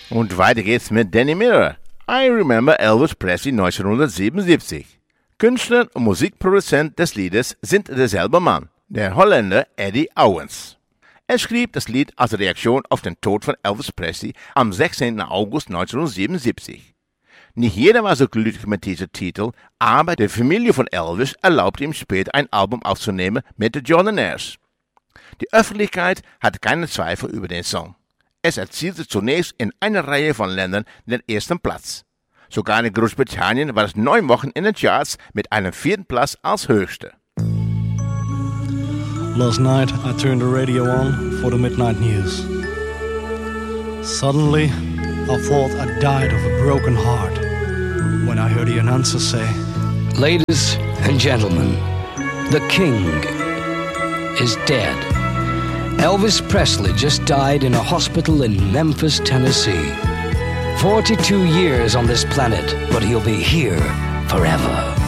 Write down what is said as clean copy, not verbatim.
Und weiter geht's mit Danny Miller. I Remember Elvis Presley 1977. Künstler und Musikproduzent des Liedes sind derselbe Mann, der Holländer Eddie Owens. Er schrieb das Lied als Reaktion auf den Tod von Elvis Presley am 16. August 1977. Nicht jeder war so glücklich mit diesem Titel, aber die Familie von Elvis erlaubte ihm später ein Album aufzunehmen mit den Jordanaires. Die Öffentlichkeit hatte keine Zweifel über den Song. Es erzielte zunächst in einer Reihe von Ländern den ersten Platz. Sogar in Großbritannien war es 9 Wochen in den Charts mit einem 4. Platz als höchste. Last night I turned the radio on for the midnight news. Suddenly I thought I died of a broken heart when I heard the announcer say, "Ladies and gentlemen, the king is dead. Elvis Presley just died in a hospital in Memphis, Tennessee. 42 years on this planet, but he'll be here forever."